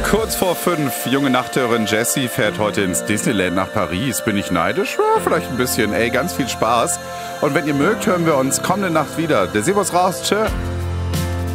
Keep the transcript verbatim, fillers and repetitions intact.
Kurz vor fünf, junge Nachthörerin Jessie fährt heute ins Disneyland nach Paris. Bin ich neidisch? Ja, vielleicht ein bisschen. Ey, ganz viel Spaß. Und wenn ihr mögt, hören wir uns kommende Nacht wieder. Der Servus raus. Tschö.